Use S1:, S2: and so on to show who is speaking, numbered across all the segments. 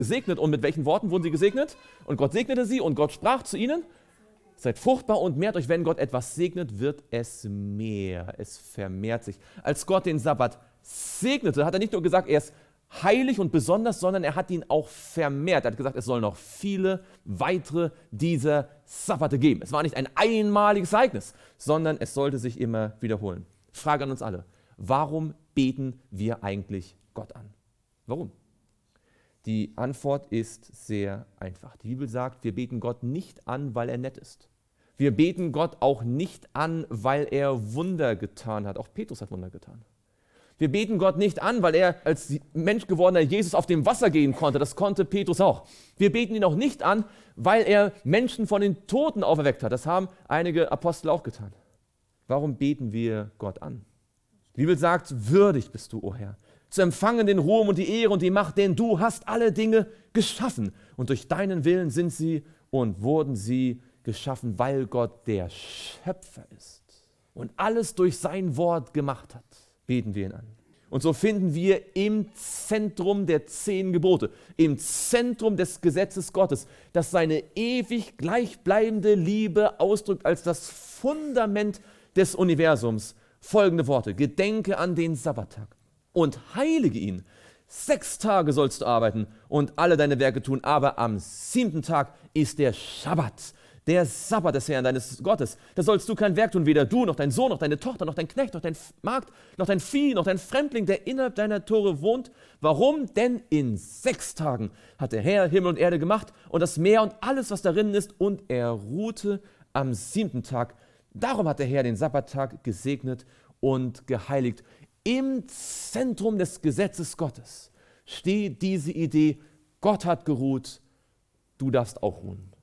S1: gesegnet. Und mit welchen Worten wurden sie gesegnet? Und Gott segnete sie und Gott sprach zu ihnen: Seid fruchtbar und mehrt euch. Wenn Gott etwas segnet, wird es mehr. Es vermehrt sich. Als Gott den Sabbat segnete, hat er nicht nur gesagt, er ist heilig und besonders, sondern er hat ihn auch vermehrt. Er hat gesagt, es soll noch viele weitere dieser Sabbate geben. Es war nicht ein einmaliges Ereignis, sondern es sollte sich immer wiederholen. Frage an uns alle: Warum beten wir eigentlich Gott an? Warum? Die Antwort ist sehr einfach. Die Bibel sagt, wir beten Gott nicht an, weil er nett ist. Wir beten Gott auch nicht an, weil er Wunder getan hat. Auch Petrus hat Wunder getan. Wir beten Gott nicht an, weil er als Mensch gewordener Jesus auf dem Wasser gehen konnte. Das konnte Petrus auch. Wir beten ihn auch nicht an, weil er Menschen von den Toten auferweckt hat. Das haben einige Apostel auch getan. Warum beten wir Gott an? Die Bibel sagt, würdig bist du, o Herr, zu empfangen den Ruhm und die Ehre und die Macht, denn du hast alle Dinge geschaffen. Und durch deinen Willen sind sie und wurden sie geschaffen, weil Gott der Schöpfer ist und alles durch sein Wort gemacht hat. Beten wir ihn an. Und so finden wir im Zentrum der 10 Gebote, im Zentrum des Gesetzes Gottes, das seine ewig gleichbleibende Liebe ausdrückt als das Fundament des Universums, folgende Worte: Gedenke an den Sabbattag und heilige ihn. 6 Tage sollst du arbeiten und alle deine Werke tun, aber am 7. Tag ist der Schabbat, der Sabbat des Herrn, deines Gottes. Da sollst du kein Werk tun, weder du, noch dein Sohn, noch deine Tochter, noch dein Knecht, noch dein Magd, noch dein Vieh, noch dein Fremdling, der innerhalb deiner Tore wohnt. Warum? Denn in 6 Tagen hat der Herr Himmel und Erde gemacht und das Meer und alles, was darin ist, und er ruhte am 7. Tag. Darum hat der Herr den Sabbattag gesegnet und geheiligt. Im Zentrum des Gesetzes Gottes steht diese Idee: Gott hat geruht, du darfst auch ruhen.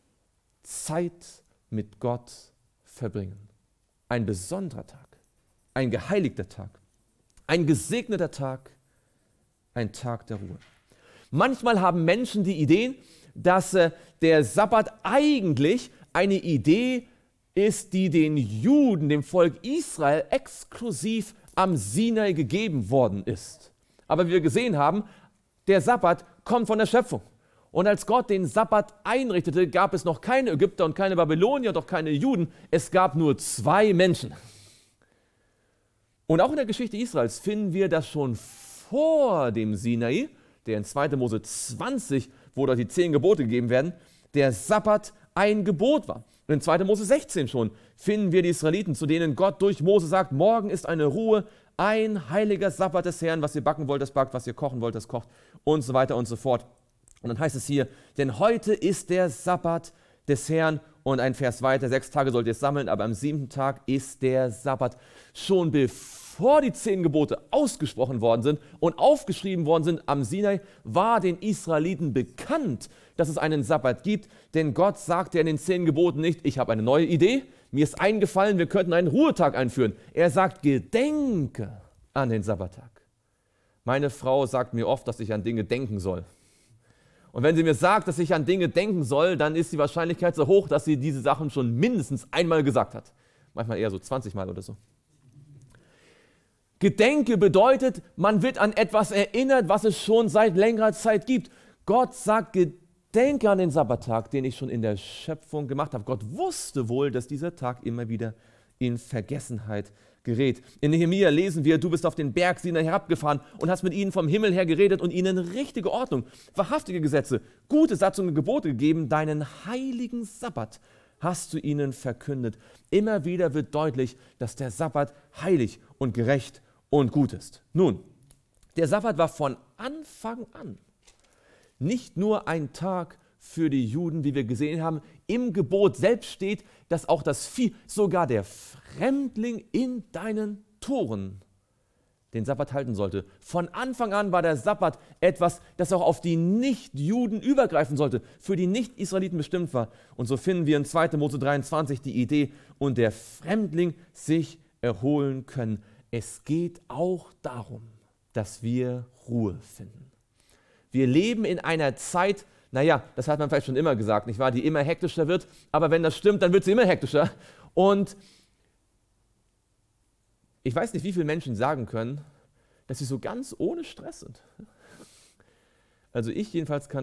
S1: Zeit mit Gott verbringen. Ein besonderer Tag, ein geheiligter Tag, ein gesegneter Tag, ein Tag der Ruhe. Manchmal haben Menschen die Idee, dass der Sabbat eigentlich eine Idee ist, die den Juden, dem Volk Israel, exklusiv am Sinai gegeben worden ist. Aber wie wir gesehen haben, der Sabbat kommt von der Schöpfung. Und als Gott den Sabbat einrichtete, gab es noch keine Ägypter und keine Babylonier und auch keine Juden. Es gab nur 2 Menschen. Und auch in der Geschichte Israels finden wir, dass schon vor dem Sinai, der in 2. Mose 20, wo dort die 10 Gebote gegeben werden, der Sabbat ein Gebot war. Und in 2. Mose 16 schon finden wir die Israeliten, zu denen Gott durch Mose sagt: Morgen ist eine Ruhe, ein heiliger Sabbat des Herrn. Was ihr backen wollt, das backt, was ihr kochen wollt, das kocht, und so weiter und so fort. Und dann heißt es hier: Denn heute ist der Sabbat des Herrn. Und ein Vers weiter: 6 Tage sollt ihr es sammeln, aber am 7. Tag ist der Sabbat. Schon bevor die 10 Gebote ausgesprochen worden sind und aufgeschrieben worden sind am Sinai, war den Israeliten bekannt, dass es einen Sabbat gibt. Denn Gott sagte in den 10 Geboten nicht: Ich habe eine neue Idee, mir ist eingefallen, wir könnten einen Ruhetag einführen. Er sagt: Gedenke an den Sabbattag. Meine Frau sagt mir oft, dass ich an Dinge denken soll. Und wenn sie mir sagt, dass ich an Dinge denken soll, dann ist die Wahrscheinlichkeit so hoch, dass sie diese Sachen schon mindestens einmal gesagt hat. Manchmal eher so 20 Mal oder so. Gedenke bedeutet, man wird an etwas erinnert, was es schon seit längerer Zeit gibt. Gott sagt: Gedenke an den Sabbattag, den ich schon in der Schöpfung gemacht habe. Gott wusste wohl, dass dieser Tag immer wieder in Vergessenheit gerät. In Nehemia lesen wir: Du bist auf den Berg Sinai herabgefahren und hast mit ihnen vom Himmel her geredet und ihnen richtige Ordnung, wahrhaftige Gesetze, gute Satzungen, Gebote gegeben. Deinen heiligen Sabbat hast du ihnen verkündet. Immer wieder wird deutlich, dass der Sabbat heilig und gerecht und gut ist. Nun, der Sabbat war von Anfang an nicht nur ein Tag für die Juden, wie wir gesehen haben. Im Gebot selbst steht, dass auch das Vieh, sogar der Fremdling in deinen Toren, den Sabbat halten sollte. Von Anfang an war der Sabbat etwas, das auch auf die Nichtjuden übergreifen sollte, für die Nicht-Israeliten bestimmt war. Und so finden wir in 2. Mose 23 die Idee: Und der Fremdling sich erholen können. Es geht auch darum, dass wir Ruhe finden. Wir leben in einer Zeit, das hat man vielleicht schon immer gesagt, nicht wahr, die immer hektischer wird, aber wenn das stimmt, dann wird sie immer hektischer. Und ich weiß nicht, wie viele Menschen sagen können, dass sie so ganz ohne Stress sind. Also ich jedenfalls kann